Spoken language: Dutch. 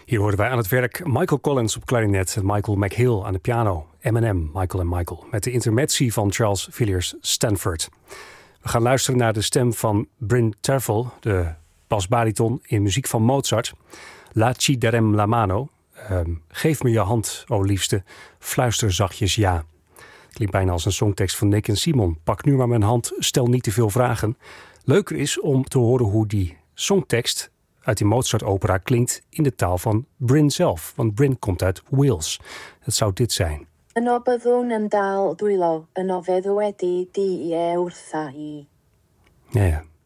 Hier hoorden wij aan het werk Michael Collins op klarinet en Michael McHale aan de piano. M&M, Michael en Michael, met de intermezzi van Charles Villiers Stanford. We gaan luisteren naar de stem van Bryn Terfel, de basbariton in muziek van Mozart. La ci darem la mano. Geef me je hand, o liefste, fluister zachtjes ja. Klinkt bijna als een songtekst van Nick en Simon. Pak nu maar mijn hand, stel niet te veel vragen. Leuker is om te horen hoe die songtekst uit die Mozart-opera klinkt in de taal van Bryn zelf. Want Bryn komt uit Wales. Het zou dit zijn. Yno byddwn yn dal dwylo, yno feddw wedi di wrtha hi. Ja.